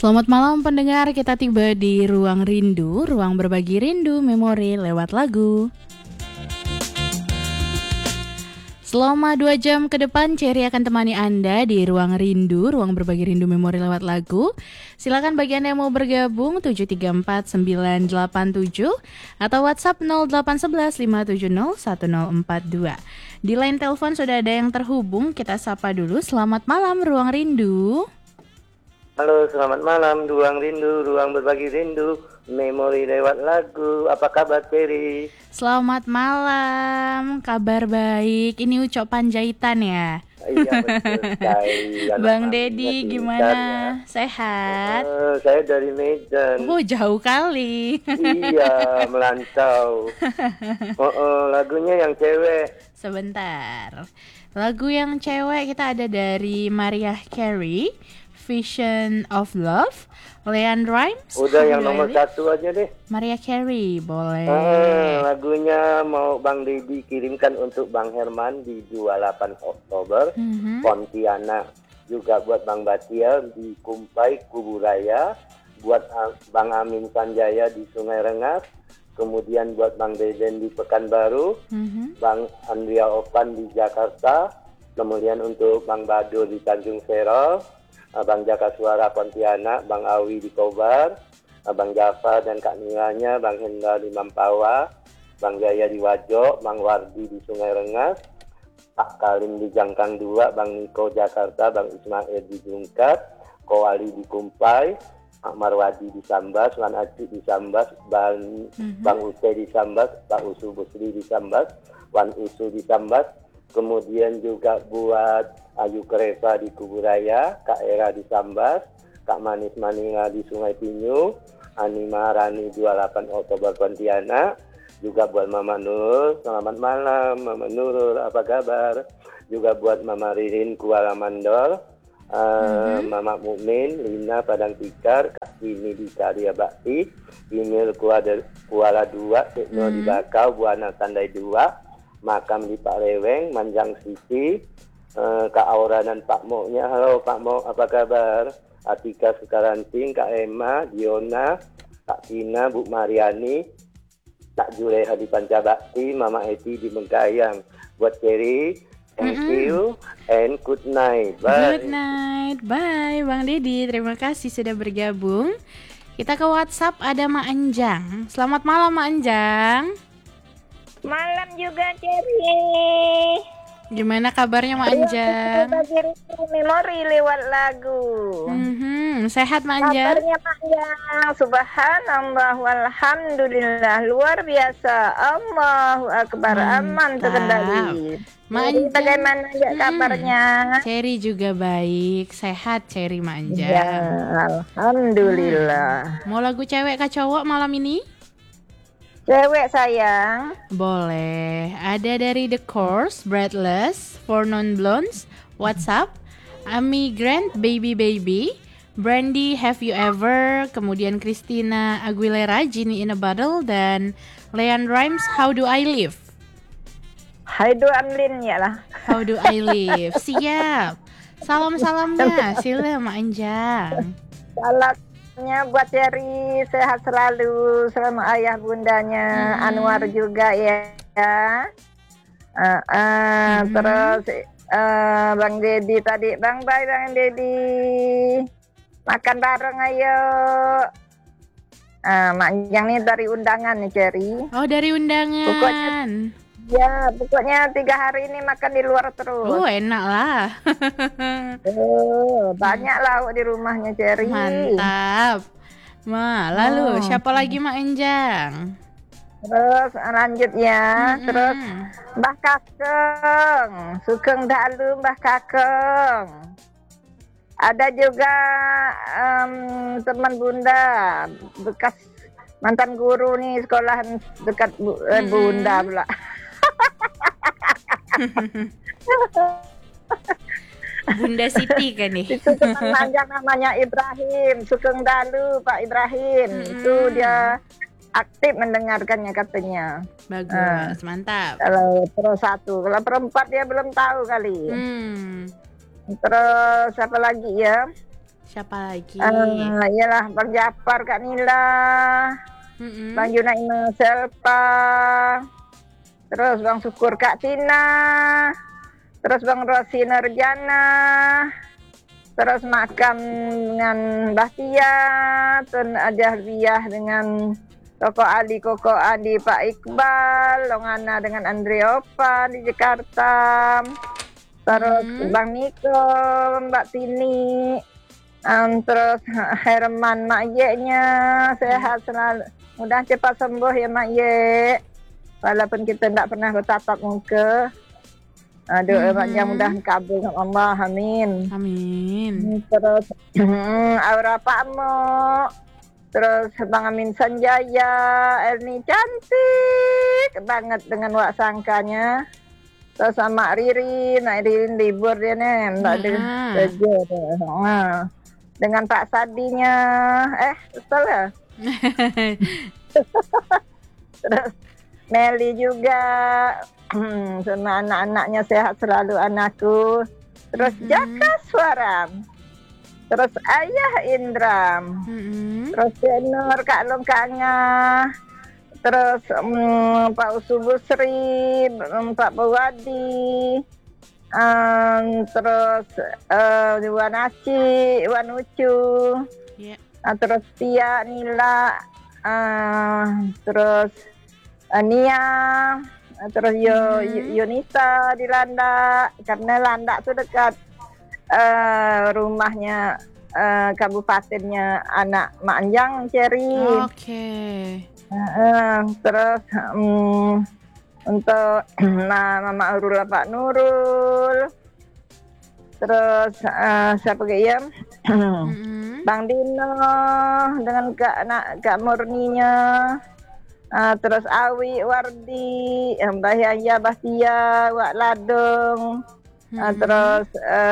Selamat malam pendengar, kita tiba di Ruang Rindu, ruang berbagi rindu memori lewat lagu. Selama 2 jam ke depan, Cherry akan temani Anda di Ruang Rindu, ruang berbagi rindu memori lewat lagu. Silakan bagi Anda yang mau bergabung 734-987 atau WhatsApp 0811 570 1042. Di line telepon sudah ada yang terhubung, kita sapa dulu. Selamat malam Ruang Rindu. Halo, selamat malam, ruang rindu, ruang berbagi rindu, memori lewat lagu. Apa kabar, Peri? Selamat malam, kabar baik. Ini Ucok Panjaitan ya? Iya, betul sekali. Bang Dedi gimana? Ya. Sehat? Saya dari Medan. Oh, jauh kali. Iya, melantau. Lagunya yang cewek. Sebentar. Lagu yang cewek kita ada dari Mariah Carey, Vision of Love, Leanne Rimes. Udah yang nomor 1 aja deh. Mariah Carey, boleh. Lagunya mau Bang Dedi kirimkan untuk Bang Herman di 28 Oktober, Pontianak. Juga buat Bang Batia di Kumpai, Kuburaya. Buat Bang Amin Sanjaya di Sungai Rengas. Kemudian buat Bang Deden di Pekanbaru. Bang Andrea Opan di Jakarta. Kemudian untuk Bang Bado di Tanjung Serol. Bang Jaka Suara Pontianak, Bang Awi di Kobar, Bang Jafar dan Kak Nilanya, Bang Hendra di Mampawa, Bang Jaya di Wajo, Bang Wardi di Sungai Rengas, Pak Kalim di Jangkang 2, Bang Niko Jakarta, Bang Ismail di Jungkat, Kowali di Kumpai, Pak Marwadi di Sambas, Wan Acik di Sambas, Bang Uce di Sambas, Pak Usu Busri di Sambas, Wan Usu di Sambas. Kemudian juga buat Ayu Kereva di Kuburaya, Kak Era di Sambas, Kak Manis Manila di Sungai Pinyu, Ani Maharani 28 Oktober Pontianak, juga buat Mama Nur, selamat malam Mama Nurul, apa kabar? Juga buat Mama Ririn Kuala Mandor, Mama Mukmin, Lina Padang Tikar, Kak Kini di Karya Bakti, Inil Kuala 2, Tekno di Bakau, Buana Tandai 2, Makam di Pak Reweng, Manjang Siti, Kak Aura dan Pak Moknya. Halo Pak Mok, apa kabar? Atika Sekaranting, Kak Emma, Diona, Kak Tina, Bu Mariani, Kak Juleha di Pancabakti, Mama Eti di Bengkayang. Buat Cherry, thank you and good night. Bye. Good night, bye Bang Dedi. Terima kasih sudah bergabung. Kita ke WhatsApp, ada Mak Anjang. Selamat malam Mak Anjang. Malam juga, Cherry. Gimana kabarnya Mak Anjang? Memori lewat lagu. Sehat Mak Anjang? Kabarnya Mak Anjang, subhanallah walhamdulillah, luar biasa. Allahu akbar, aman terkendali. Mak Anjang, bagaimana ya kabarnya? Cherry juga baik, sehat Cherry Mak Anjang. Ya, alhamdulillah. Mau lagu cewek kah cowok malam ini? Cewek sayang. Boleh. Ada dari The Course, Breathless, For Non Blondes, WhatsApp, Ami Grant, Baby Baby, Brandy, Have You Ever, kemudian Christina Aguilera, Genie in a Bottle, dan Leanne Rimes, How Do I Live? Haidu Amlin ya lah. How Do I Live? Siap. Salam-salamnya, sila Mak Anjang. Salamnya buat Cherry, sehat selalu sama ayah bundanya, Anwar juga ya. Terus Bang Dedi tadi, Bang Dedi, makan bareng ayo. Mak Anjang nih dari undangan nih Cherry. Oh, dari undangan. Pokoknya 3 hari ini makan di luar terus. Oh, enak lah. Banyak lauk di rumahnya Cherry. Mantap. Lalu siapa lagi Mak Enjang? Terus lanjut ya. Terus Mbah Kakeng, Sugeng Dalu Mbah Kakeng. Ada juga teman Bunda, bekas mantan guru nih, sekolahan dekat Bunda pula. Bunda Siti kan nih. Itu teman panjang namanya Ibrahim, Sugeng Dalu, Pak Ibrahim. Itu dia aktif mendengarkannya katanya. Bagus, mantap. Kalau terus 1, kalau perempat dia belum tahu kali. Terus apa lagi ya? Siapa lagi? Iyalah Bang Japar, Kak Nila, Bang Junaima Selpa, terus Bang Syukur Kak Tina, terus Bang Rosi Nurjana, terus Makam dengan Bahtia, Tun Ajahbiah dengan Koko Adi Pak Iqbal, Longana dengan Andriopa di Jakarta, terus Bang Niko, Mbak Tini, terus Herman Mak Ye-nya sehat selalu, mudah cepat sembuh ya Mak Ye, walaupun kita tidak pernah bertatap muka. Doa panjang mudah kabul sama Allah, amin. Amin. Terus Aura Pakmo, terus Bang Amin Sanjaya, Erni cantik banget dengan wak sangkanya. Terus sama Ririn, Ririn libur dia nih, mbak kerja deh. Dengan Pak Sadinya, betul ya? Terus Meli juga, sama anak-anaknya sehat selalu anakku. Terus Jaka Suara, terus Ayah Indra, terus Nur Kak Longkanga, terus Pak Usubusri, Pak Bawadi, terus Wan Aci, Wan Ucu, terus Tia Nila, terus Nia, terus Yunita di Landak, karena Landak itu dekat rumahnya kabupatennya anak Mak Anjang Cherry. Terus untuk Mama Urul Pak Nurul, terus siapa ya? Bang Dino dengan Kak Murninya, terus Awi Wardi, Mbah Yahya Bahtia, Wak Ladung, terus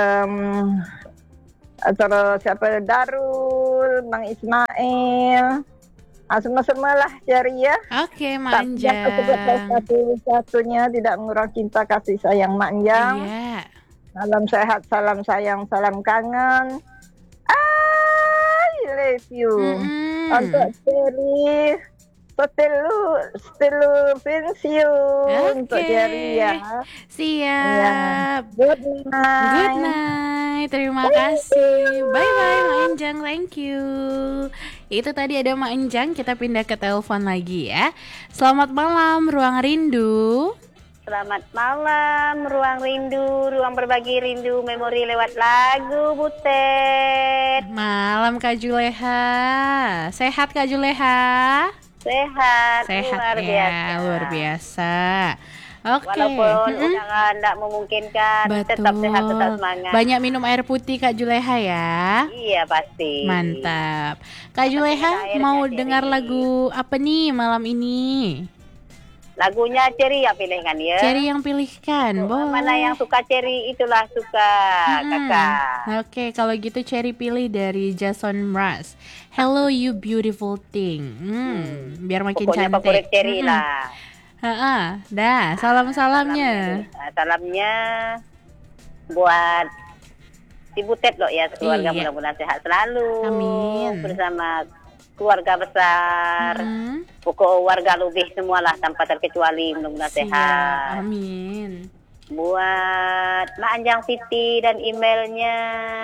siapa Darul, Bang Ismail, semua lah cari ya. Oke, Mak Anjang. Satu-satunya tidak mengurang cinta kasih sayang Mak Anjang. Salam sehat, salam sayang, salam kangen. I love you. Untuk Cherry, still pensiun untuk Cherry ya. Siap. Good night. Terima kasih. Bye-bye Mak Anjang, thank you. Itu tadi ada Mak Anjang, kita pindah ke telepon lagi ya. Selamat malam Ruang Rindu. Selamat malam Ruang Rindu, ruang berbagi rindu, memori lewat lagu Butet. Malam Kak Juleha. Sehat Kak Juleha? Sehat Luar biasa. Oke. Walaupun udah nggak memungkinkan, tetap sehat, tetap semangat. Banyak minum air putih Kak Juleha ya. Iya pasti. Mantap. Kak Juleha mau dengar lagu apa nih malam ini? Lagunya Cherry ya pilihkan ya. Cherry yang pilihkan, boleh. Mana yang suka Cherry itulah suka kakak. Oke, kalau gitu Cherry pilih dari Jason Mraz. Hello You Beautiful Thing. Biar makin pokoknya cantik. Favorit Cherry lah. Dah, salamnya. Salamnya buat si Butet loh ya, keluarga mudah-mudahan sehat selalu. Amin. Bersama keluarga besar, pokok warga lebih semualah tanpa terkecuali mudah-mudahan sehat. Amin. Buat Mak Anjang Siti dan emailnya,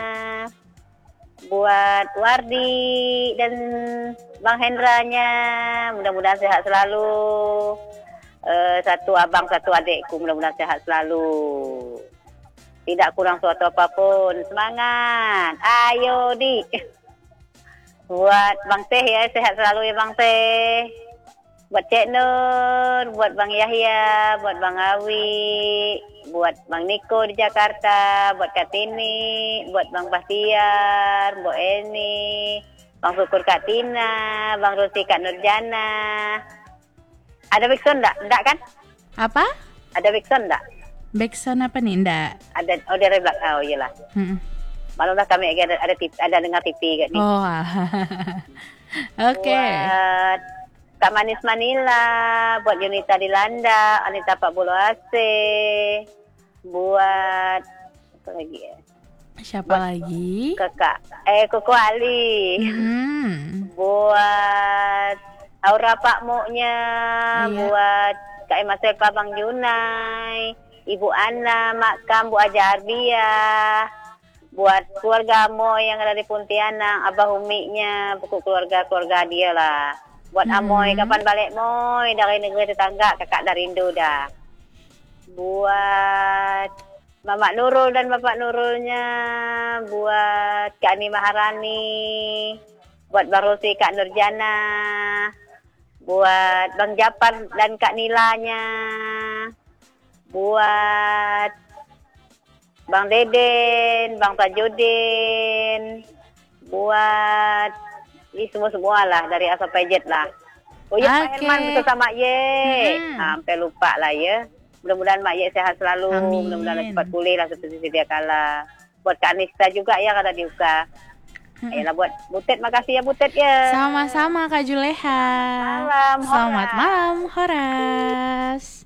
buat Wardi dan Bang Hendranya, mudah-mudahan sehat selalu. Satu abang, satu adikku, mudah-mudahan sehat selalu. Tidak kurang suatu apapun. Semangat. Ayo Di. Buat Bang Teh ya, sehat selalu ya Bang Teh. Buat Cek Nur, buat Bang Yahya, buat Bang Awi, buat Bang Niko di Jakarta, buat Kak Tini, buat Bang Bahtiar, buat Eni, Bang Syukur Kak Tina, Bang Rosi Kak Nurjana. Ada backsound enggak kan? Apa? Ada backsound enggak? Backsound apa nih? Enggak. Ada dari belakang. Oh iyalah. Malamlah kami ada dengar TV kan nih. Oh. Oke. Buat Kak Manis Manila, buat Yunita di Landa, Anita Pak Bolo AC, buat apa lagi ya? Siapa lagi? Koko Ali. Buat Aura Pak Moknya, buat Kak Emma Selva Bang Junai, Ibu Ana, Mak Kam, Bu Aja Arbia, buat keluarga Amoy yang ada di Pontianak, Abah Umi-nya, pokok keluarga dia lah. Buat Amoy, kapan balik Moy dari negeri tetangga, kakak dari Indo dah. Buat Mamak Nurul dan Bapak Nurulnya, buat Kak Ani Maharani, buat Bang Rosi, Kak Nurjana, buat Bang Japar dan Kak Nilanya, buat Bang Deden, Bang Tajudin, buat semua lah dari asal pejet lah. Oh ya, Pak Herman betul sama Ye. Sampai lupa lah ya. Mudah-mudahan Mak Ye sehat selalu. Amin. Mudah-mudahan cepat pulih lah seperti sedia kala. Buat Kak Anista juga ya kata diuka. Ayolah buat Butet, makasih ya Butet ya. Sama-sama Kak Juleha. Malam, Selamat malam, Horas.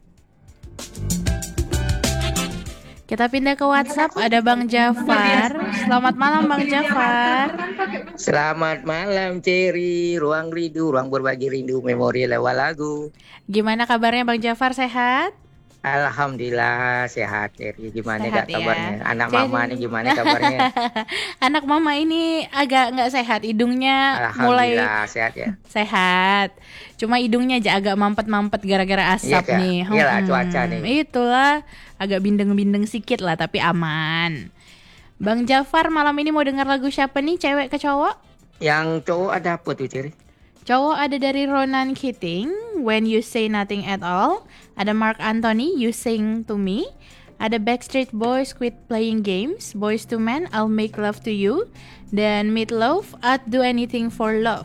Kita pindah ke WhatsApp, ada Bang Jafar. Selamat malam Bang Jafar. Selamat malam Cherry, ruang rindu, ruang berbagi rindu, memori lewat lagu. Gimana kabarnya Bang Jafar, sehat? Alhamdulillah sehat Cherry, gimana Sehat gak kabarnya? Anak Cherry. mama nih gimana kabarnya? Anak mama ini agak nggak sehat, hidungnya mulai Alhamdulillah sehat ya. sehat. Cuma hidungnya aja agak mampet-mampet gara-gara asap Kak. nih. Iyalah, cuaca nih. Itulah agak bindeng-bindeng sedikit lah tapi aman. Bang Jafar malam ini mau dengar lagu siapa nih, cewek ke cowok? Yang cowok ada apa tuh Cherry? Cowok ada dari Ronan Keating, When You Say Nothing at All. Ada Mark Anthony, You Sing to Me. Ada Backstreet Boys, Quit Playing Games. Boyz II Men, I'll Make Love to You. Dan Meatloaf, I'd Do Anything for Love.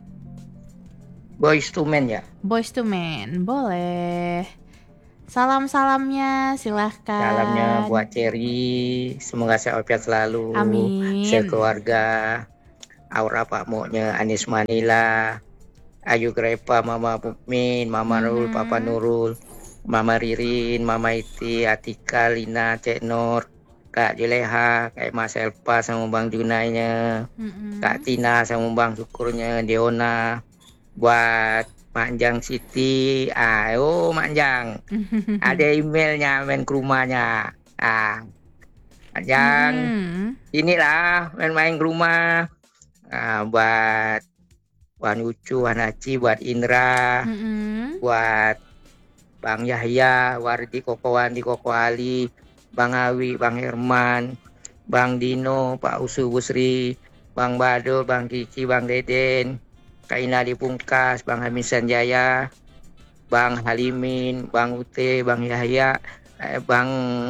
Boyz II Men ya? Boyz II Men, boleh. Salam-salamnya silahkan. Salamnya buat Cherry, semoga sehat selalu. Amin. Sekeluarga. Aura Pak Moknya, Anis Manila, Ayu Grepa, Mama Mukmin, Mama Nurul, Papa Nurul, Mama Ririn, Mama Iti, Atika, Lina, Cek Nur, Kak Juleha, Kak Mas Elpa sama Bang Junainya, Kak Tina sama Bang Syukurnya, Deona, buat Manjang Siti, Manjang, ada emailnya main ke rumahnya, Manjang, inilah main-main ke rumah. Buat Wan Ucu, Wan Aci, buat Indra, buat Bang Yahya, Wardi, Koko Wandi, Koko Ali, Bang Awi, Bang Herman, Bang Dino, Pak Usu Busri, Bang Badul, Bang Kiki, Bang Deden, Kak Ina di Pungkas, Bang Hamid Sanjaya, Bang Halimin, Bang Ute, Bang Yahya, Bang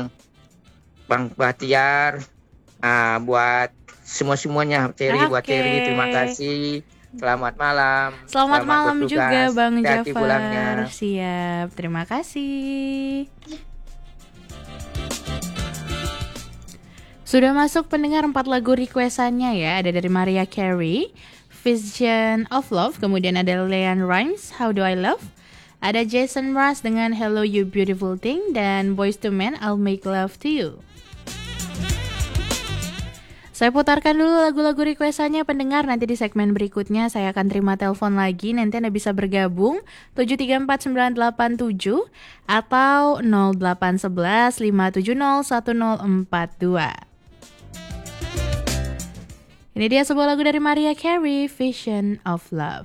Batiar, buat semuanya Cherry, buat Cherry terima kasih. Selamat malam. Selamat malam bertugas. juga Bang Hati-hati Jafar. pulangnya. Siap, terima kasih. Sudah masuk pendengar 4 lagu requestannya ya. Ada dari Mariah Carey, Vision of Love. Kemudian ada Leanne Rimes, How Do I Love. Ada Jason Mraz dengan Hello You Beautiful Thing. Dan Boyz II Men, I'll Make Love to You. Saya putarkan dulu lagu-lagu requestannya pendengar. Nanti di segmen berikutnya saya akan terima telepon lagi. Nanti Anda bisa bergabung 7349877 atau 0811 570 1042. Ini dia sebuah lagu dari Mariah Carey, Vision of Love.